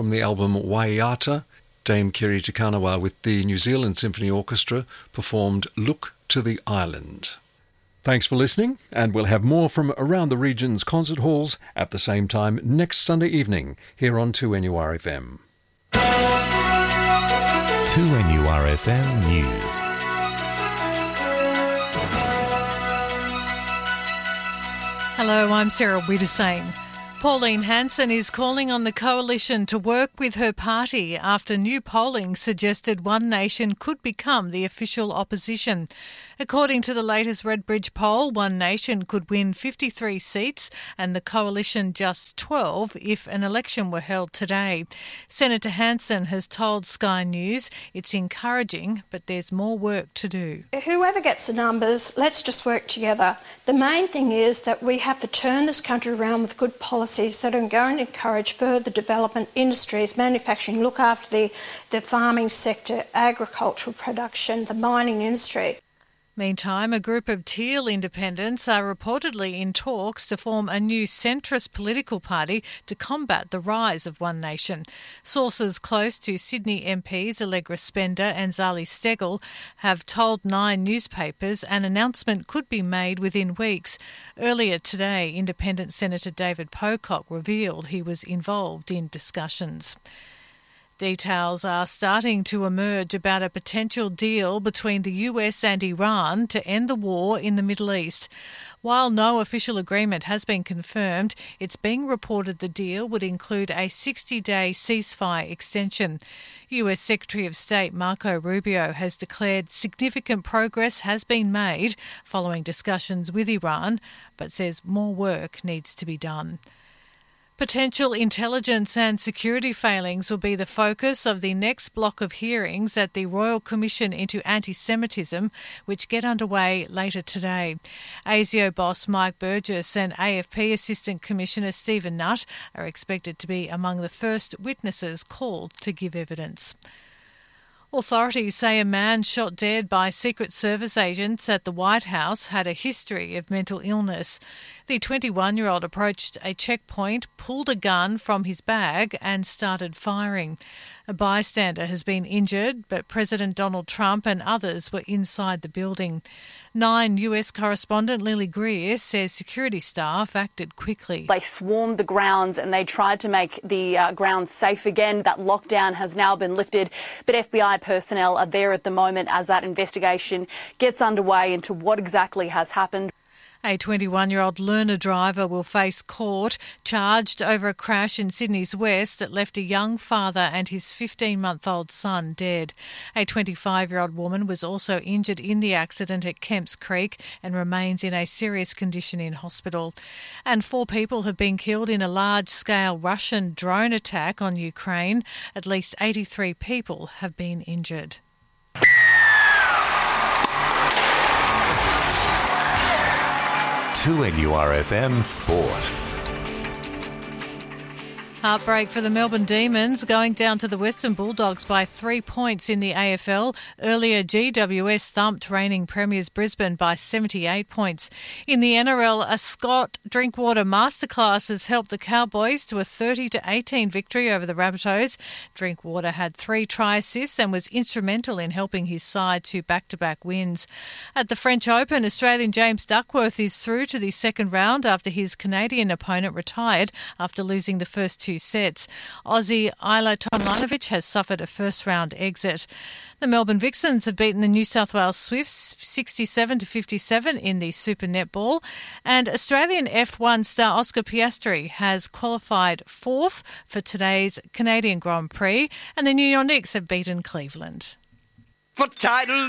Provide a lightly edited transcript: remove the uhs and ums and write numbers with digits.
From the album Waiata, Dame Kiri Te Kanawa with the New Zealand Symphony Orchestra performed Look to the Island. Thanks for listening, and we'll have more from around the region's concert halls at the same time next Sunday evening here on 2NURFM. 2NURFM News. Hello, I'm Sarah Widdesane. Pauline Hanson is calling on the coalition to work with her party after new polling suggested One Nation could become the official opposition. According to the latest Redbridge poll, One Nation could win 53 seats and the coalition just 12 if an election were held today. Senator Hanson has told Sky News it's encouraging, but there's more work to do. Whoever gets the numbers, let's just work together. The main thing is that we have to turn this country around with good policies that are going to encourage further development, industries, manufacturing, look after the farming sector, agricultural production, the mining industry. Meantime, a group of Teal independents are reportedly in talks to form a new centrist political party to combat the rise of One Nation. Sources close to Sydney MPs Allegra Spender and Zali Steggall have told Nine newspapers an announcement could be made within weeks. Earlier today, Independent Senator David Pocock revealed he was involved in discussions. Details are starting to emerge about a potential deal between the US and Iran to end the war in the Middle East. While no official agreement has been confirmed, it's being reported the deal would include a 60-day ceasefire extension. US Secretary of State Marco Rubio has declared significant progress has been made following discussions with Iran, but says more work needs to be done. Potential intelligence and security failings will be the focus of the next block of hearings at the Royal Commission into Anti-Semitism, which get underway later today. ASIO boss Mike Burgess and AFP Assistant Commissioner Stephen Nutt are expected to be among the first witnesses called to give evidence. Authorities say a man shot dead by Secret Service agents at the White House had a history of mental illness. The 21-year-old approached a checkpoint, pulled a gun from his bag and started firing. A bystander has been injured, but President Donald Trump and others were inside the building. Nine US correspondent Lily Greer says security staff acted quickly. They swarmed the grounds and they tried to make the grounds safe again. That lockdown has now been lifted, but FBI personnel are there at the moment as that investigation gets underway into what exactly has happened. A 21-year-old learner driver will face court charged over a crash in Sydney's west that left a young father and his 15-month-old son dead. A 25-year-old woman was also injured in the accident at Kemps Creek and remains in a serious condition in hospital. And 4 people have been killed in a large-scale Russian drone attack on Ukraine. At least 83 people have been injured. 2NURFM Sport. Heartbreak for the Melbourne Demons, going down to the Western Bulldogs by 3 points in the AFL. Earlier, GWS thumped reigning premiers Brisbane by 78 points. In the NRL, a Scott Drinkwater masterclass has helped the Cowboys to a 30-18 victory over the Rabbitohs. Drinkwater had 3 try assists and was instrumental in helping his side to back-to-back wins. At the French Open, Australian James Duckworth is through to the second round after his Canadian opponent retired after losing the first 2 sets. Aussie Isla Tomljanovic has suffered a first-round exit. The Melbourne Vixens have beaten the New South Wales Swifts 67-57 in the Super Netball, and Australian F1 star Oscar Piastri has qualified 4th for today's Canadian Grand Prix, and the New York Knicks have beaten Cleveland. For title